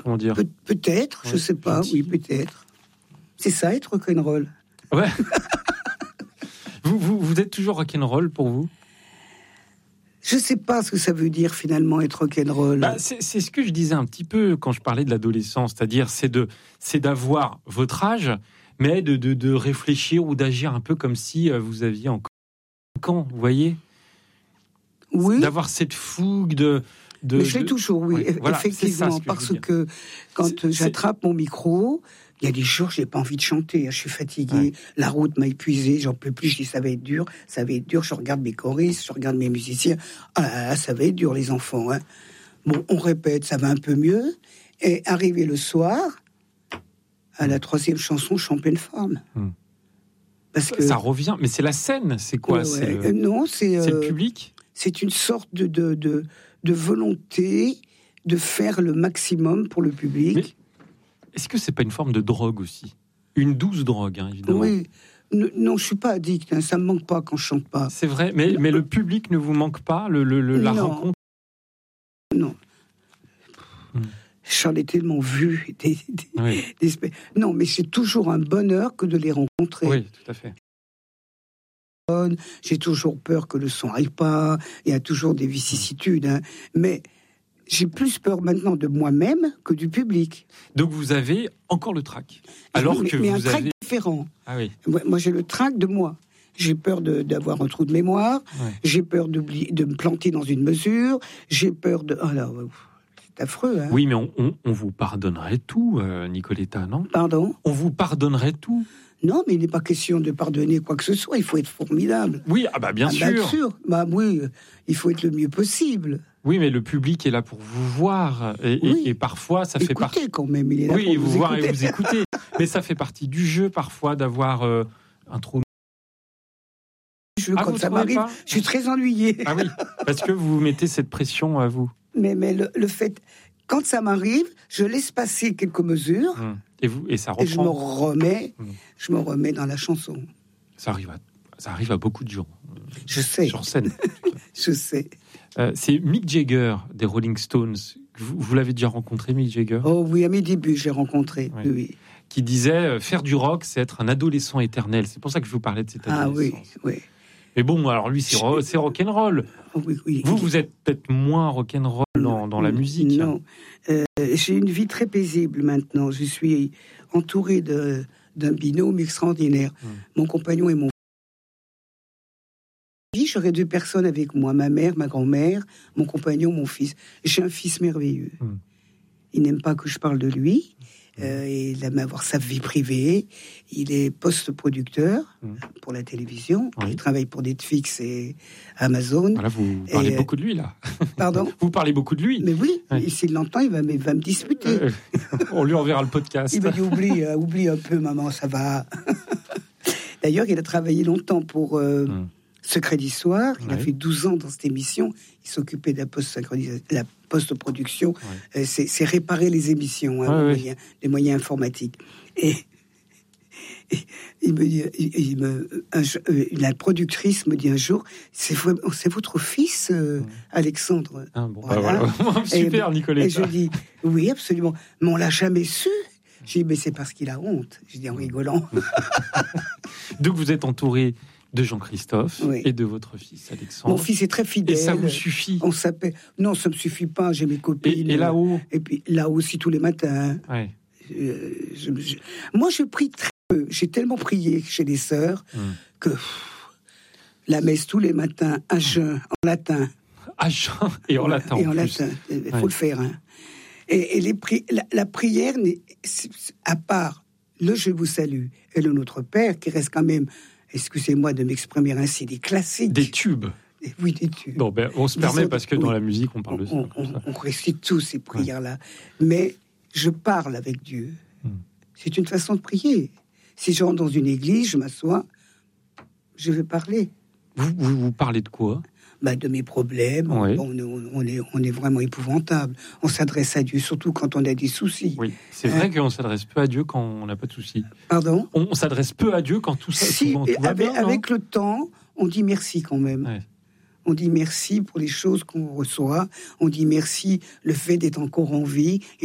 comment dire. Peut-être, je sais pas, oui, peut-être. C'est ça, être rock'n'roll. Ouais. vous êtes toujours rock'n'roll pour vous? Je sais pas ce que ça veut dire finalement être rock'n'roll. C'est ce que je disais un petit peu quand je parlais de l'adolescence, c'est-à-dire c'est d'avoir votre âge, mais de réfléchir ou d'agir un peu comme si vous aviez encore 5 ans, vous voyez? Oui. D'avoir cette fougue Mais je l'ai toujours, oui, voilà, effectivement, parce que quand j'attrape mon micro, il y a des jours, j'ai pas envie de chanter, je suis fatigué, la route m'a épuisé, j'en peux plus, je dis ça va être dur, je regarde mes choristes, je regarde mes musiciens, ça va être dur les enfants, hein. Bon, on répète, ça va un peu mieux, et arrivé le soir, à la 3e chanson, je suis en pleine forme. Parce que ça revient, mais c'est la scène, c'est quoi? Non, c'est le public. C'est une sorte de volonté de faire le maximum pour le public. Mais est-ce que c'est pas une forme de drogue aussi? Une douce drogue, hein, évidemment. Oui. Non, je suis pas addict, hein, ça me manque pas quand je chante pas. C'est vrai, mais le public ne vous manque pas, la rencontre? Non. J'en ai tellement vu. Non, mais c'est toujours un bonheur que de les rencontrer. Oui, tout à fait. J'ai toujours peur que le son aille pas, il y a toujours des vicissitudes, hein. Mais j'ai plus peur maintenant de moi-même que du public. Donc vous avez encore le trac, alors que mais vous un trac avez différent. Ah oui. Moi j'ai le trac de moi. J'ai peur d'avoir un trou de mémoire. J'ai peur de me planter dans une mesure. J'ai peur de. Alors, c'est affreux, hein. Oui, mais on vous pardonnerait tout, Nicoletta, non? Pardon? On vous pardonnerait tout. Non, mais il n'est pas question de pardonner quoi que ce soit. Il faut être formidable. Oui, bien sûr. Bien sûr. Oui, il faut être le mieux possible. Oui, mais le public est là pour vous voir. Et parfois, ça fait partie... Écoutez, quand même, il est là pour vous voir écouter. et vous écouter. Mais ça fait partie du jeu, parfois, d'avoir un trou. Quand ça m'arrive, je suis très ennuyée. Ah oui, parce que vous mettez cette pression à vous. Mais le fait... Quand ça m'arrive, je laisse passer quelques mesures. Et ça reprend. Et je me remets dans la chanson. Ça arrive à beaucoup de gens. Je sais. Sur scène. Je sais. C'est Mick Jagger des Rolling Stones. Vous l'avez déjà rencontré, Mick Jagger? Oh oui, à mes débuts, je l'ai rencontré. Oui. Qui disait faire du rock, c'est être un adolescent éternel. C'est pour ça que je vous parlais de cette adolescence. Ah oui. Mais bon, alors lui, c'est rock'n'roll. Oui. Vous êtes peut-être moins rock'n'roll dans la musique. Non. J'ai une vie très paisible maintenant. Je suis entouré d'un binôme extraordinaire. Mon compagnon et mon fils. J'aurais 2 personnes avec moi. Ma mère, ma grand-mère, mon compagnon, mon fils. J'ai un fils merveilleux. Il n'aime pas que je parle de lui. Il aime avoir sa vie privée. Il est post-producteur pour la télévision. Oui. Il travaille pour Netflix et Amazon. Voilà, vous parlez beaucoup de lui, là. Pardon? Vous parlez beaucoup de lui. Mais oui, et s'il l'entend, il va me disputer. On lui enverra le podcast. Il me dit, oublie un peu, maman, ça va. D'ailleurs, il a travaillé longtemps pour Secret d'Histoire. Il a fait 12 ans dans cette émission. Il s'occupait de la post-production. C'est réparer les émissions, les moyens informatiques. Et il me dit, la productrice me dit un jour, c'est votre fils, Alexandre. Voilà. Super, Nicoletta. Et je dis, oui, absolument. Mais on l'a jamais su. Je dis, mais c'est parce qu'il a honte. Je dis en rigolant. Donc vous êtes entouré de Jean-Christophe et de votre fils Alexandre. Mon fils est très fidèle. Et ça vous suffit? On s'appelle. Non, ça me suffit pas. J'ai mes copines. Et là-haut? Et puis là aussi tous les matins. Ouais. Moi, je prie très peu. J'ai tellement prié chez les sœurs que la messe tous les matins, à jeun, en latin. À jeun et en latin. Et en latin. Il faut le faire. Hein. Et la prière, à part le Je vous salue et le Notre Père, qui reste quand même, excusez-moi de m'exprimer ainsi, des classiques. Des tubes. Oui, des tubes. Non, on se permet parce que dans la musique, on parle de ça. On récite tous ces prières-là. Mais je parle avec Dieu. C'est une façon de prier. Si je rentre dans une église, je m'assois, je vais parler. Vous parlez de quoi? De mes problèmes. Oui. On est vraiment épouvantable. On s'adresse à Dieu, surtout quand on a des soucis. Oui, c'est vrai qu'on s'adresse peu à Dieu quand on n'a pas de soucis. Pardon? On s'adresse peu à Dieu quand tout ça tout va bien, avec le temps, on dit merci quand même. Ouais. On dit merci pour les choses qu'on reçoit. On dit merci le fait d'être encore en vie.